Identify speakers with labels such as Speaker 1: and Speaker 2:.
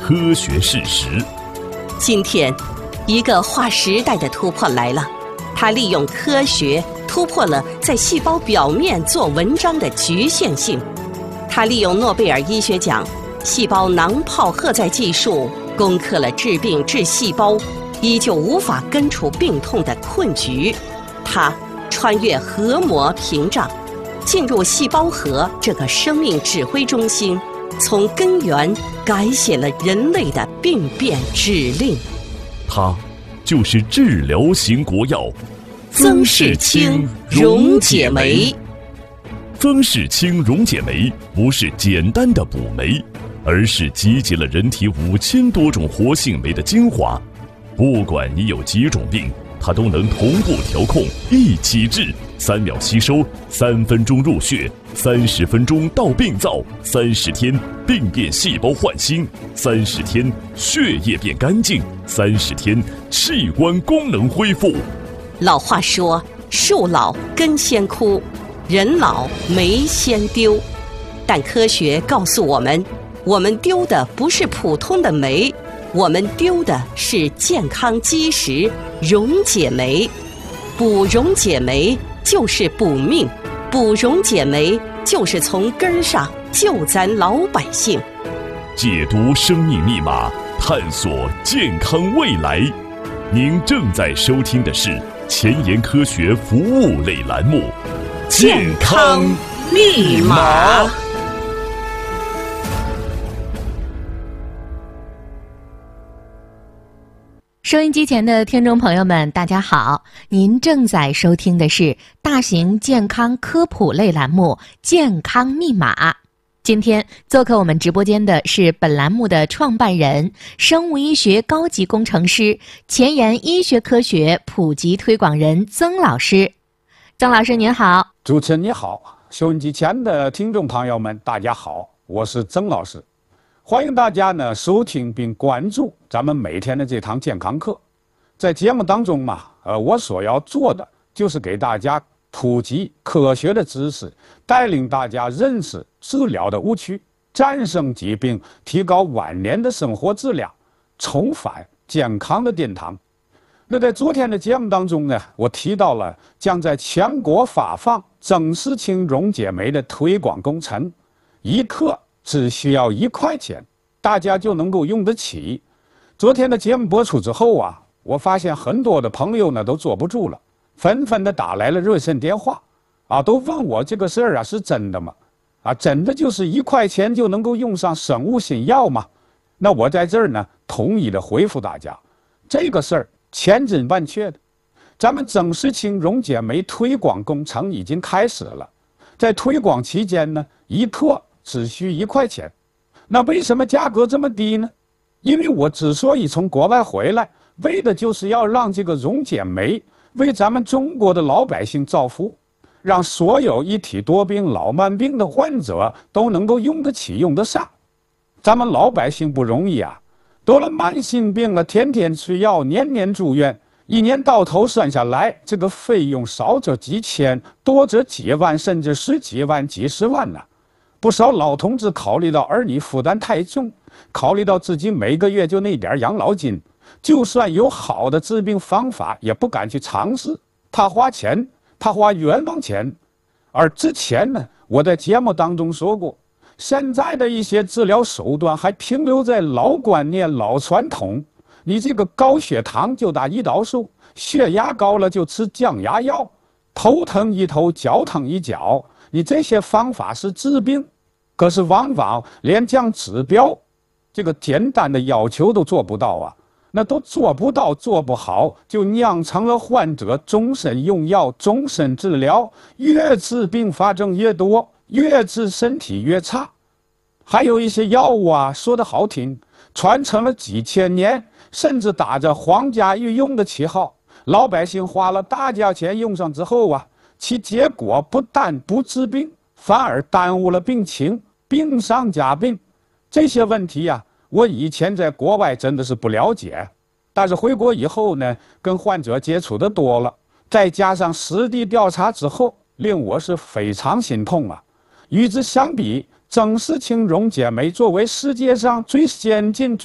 Speaker 1: 科学事实。
Speaker 2: 今天，一个划时代的突破来了，它利用科学突破了在细胞表面做文章的局限性。它利用诺贝尔医学奖细胞囊泡荷载技术，攻克了治病治细胞依旧无法根除病痛的困局。它穿越核膜屏障，进入细胞核这个生命指挥中心，从根源改写了人类的病变指令。
Speaker 1: 它就是治疗型国药
Speaker 2: 曾氏清溶解酶。
Speaker 1: 曾氏清溶解酶不是简单的补酶，而是集结了人体5000多种活性酶的精华。不管你有几种病，它都能同步调控，一起治，3秒吸收，3分钟入血，30分钟到病灶，30天病变细胞焕新，30天血液变干净，30天器官功能恢复。
Speaker 2: 老话说，树老根先枯，人老酶先丢。但科学告诉我们，我们丢的不是普通的酶，我们丢的是健康基石溶解酶。补溶解酶就是补命，补溶解酶就是从根上救咱老百姓。
Speaker 1: 解读生命密码，探索健康未来。您正在收听的是前沿科学服务类栏目《健康密码》。
Speaker 3: 收音机前的听众朋友们，大家好，您正在收听的是大型健康科普类栏目《健康密码》。今天做客我们直播间的是本栏目的创办人、生物医学高级工程师、前沿医学科学普及推广人曾老师。曾老师您好。
Speaker 4: 主持人你好，收音机前的听众朋友们大家好，我是曾老师。欢迎大家呢收听并关注咱们每天的这堂健康课。在节目当中嘛，我所要做的就是给大家普及科学的知识，带领大家认识治疗的误区，战胜疾病，提高晚年的生活质量，重返健康的殿堂。那在昨天的节目当中呢，我提到了将在全国发放曾氏清溶解酶的推广工程，一克只需要1块钱，大家就能够用得起。昨天的节目播出之后啊，我发现很多的朋友呢都坐不住了，纷纷的打来了热线电话，都问我这个事儿是真的吗？真的就是1块钱就能够用上生物新药吗？那我在这儿呢，统一的回复大家，这个事儿千真万确的。咱们曾氏清溶解酶推广工程已经开始了，在推广期间呢，1克只需1块钱。那为什么价格这么低呢？因为我之所以从国外回来，为的就是要让这个溶解酶为咱们中国的老百姓造福，让所有一体多病、老慢病的患者都能够用得起、用得上。咱们老百姓不容易啊，得了慢性病了，天天吃药，年年住院，一年到头算下来，这个费用少则几千，多则几万，甚至10几万、几十万呢。不少老同志考虑到儿女负担太重，考虑到自己每个月就那点养老金，就算有好的治病方法也不敢去尝试，怕花钱，怕花冤枉钱。而之前呢，我在节目当中说过，现在的一些治疗手段还停留在老观念、老传统。你这个高血糖就打胰岛素，血压高了就吃降压药，头疼一头，脚疼一脚，你这些方法是治病，可是往往连降指标这个简单的要求都做不到啊。那都做不到，做不好，就酿成了患者终身用药，终身治疗，越治并发症越多，越治身体越差。还有一些药物啊，说的好听，传承了几千年，甚至打着皇家御用的旗号，老百姓花了大价钱用上之后啊，其结果不但不治病，反而耽误了病情，病上加病。这些问题啊，我以前在国外真的是不了解，但是回国以后呢，跟患者接触的多了，再加上实地调查之后，令我是非常心痛啊。与之相比，曾氏清溶解酶作为世界上最先进